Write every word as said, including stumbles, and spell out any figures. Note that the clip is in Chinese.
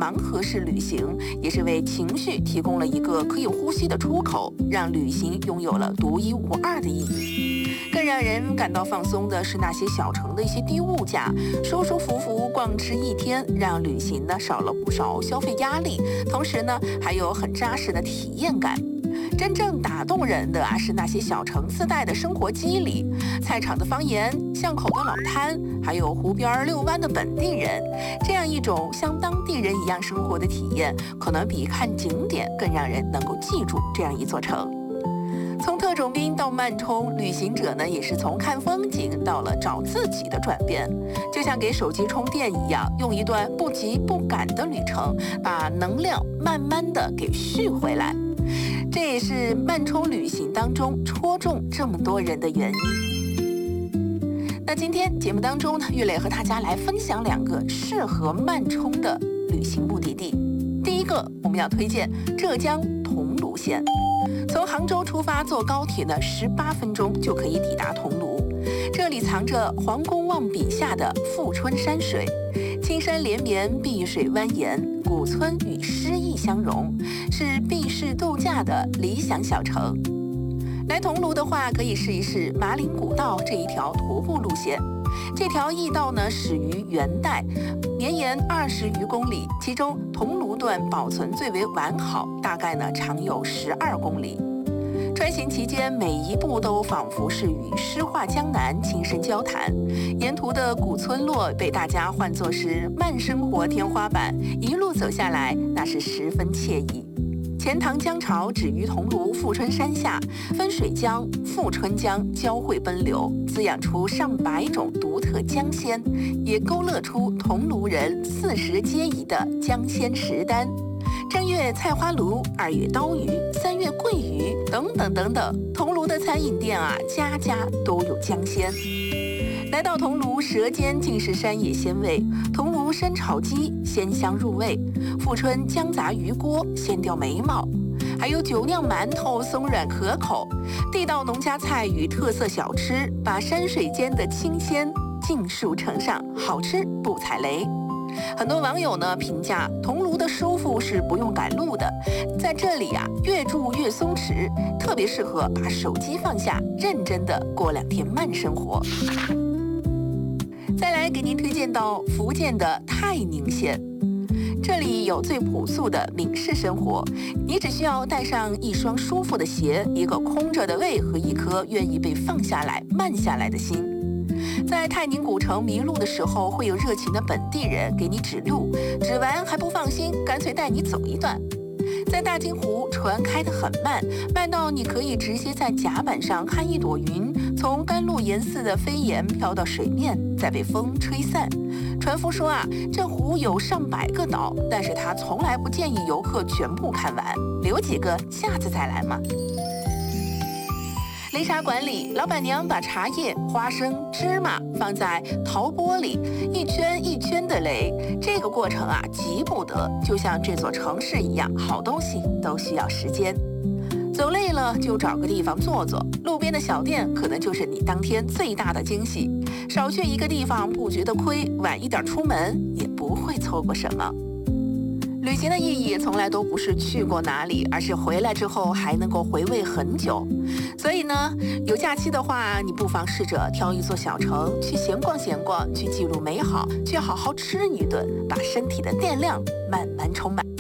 盲盒式旅行，也是为情绪提供了一个可以呼吸的出口，让旅行拥有了独一无二的意义。更让人感到放松的是那些小城的一些低物价，舒舒服服逛吃一天，让旅行呢少了不少消费压力，同时呢还有很扎实的体验感。真正打动人的啊是那些小城自带的生活机理，菜场的方言，巷口的老摊，还有湖边遛弯的本地人，这样一种像当地人一样生活的体验，可能比看景点更让人能够记住这样一座城。从特种兵到慢充，旅行者呢也是从看风景到了找自己的转变，就像给手机充电一样，用一段不急不赶的旅程，把能量慢慢的给续回来。这也是慢充旅行当中戳中这么多人的原因。那今天节目当中呢，玉磊和大家来分享两个适合慢充的旅行目的地。第一个，我们要推荐浙江桐庐县。从杭州出发，坐高铁呢，十八分钟就可以抵达桐庐。这里藏着黄公望笔下的富春山水，青山连绵，碧水蜿蜒，古村与诗意相融，是避世度假的理想小城。来桐庐的话，可以试一试马岭古道这一条徒步路线。这条驿道呢，始于元代，绵延二十余公里，其中桐庐段保存最为完好，大概呢长有十二公里。穿行期间，每一步都仿佛是与诗画江南亲身交谈，沿途的古村落被大家唤作是慢生活天花板，一路走下来，那是十分惬意。钱塘江潮止于桐庐富春山下，分水江、富春江交汇奔流，滋养出上百种独特江鲜，也勾勒出桐庐人四时皆宜的江鲜食单。正月菜花鲈，二月刀鱼，三月桂鱼，等等等等。桐庐的餐饮店啊，家家都有江鲜。来到桐庐，舌尖尽是山野鲜味。桐庐生炒鸡鲜香入味，富春姜杂鱼锅鲜调眉毛，还有酒酿馒头松软可口。地道农家菜与特色小吃，把山水间的清鲜尽数呈上，好吃不踩雷。很多网友呢评价桐庐的舒服是不用赶路的，在这里啊越住越松弛，特别适合把手机放下，认真的过两天慢生活。再来给您推荐到福建的泰宁县，这里有最朴素的闽式生活，你只需要带上一双舒服的鞋，一个空着的胃和一颗愿意被放下来慢下来的心。在泰宁古城迷路的时候，会有热情的本地人给你指路，指完还不放心，干脆带你走一段。在大金湖，船开得很慢，慢到你可以直接在甲板上看一朵云从甘露岩似的飞檐飘到水面，再被风吹散。船夫说啊，这湖有上百个岛，但是他从来不建议游客全部看完，留几个下次再来嘛。擂茶馆里，老板娘把茶叶、花生、芝麻放在陶钵里，一圈一圈的擂。这个过程啊，急不得，就像这座城市一样，好东西都需要时间。走累了就找个地方坐坐，路边的小店可能就是你当天最大的惊喜。少去一个地方不觉得亏，晚一点出门也不会错过什么。旅行的意义从来都不是去过哪里，而是回来之后还能够回味很久。所以呢，有假期的话，你不妨试着挑一座小城去闲逛闲逛，去记录美好，去好好吃一顿，把身体的电量慢慢充满。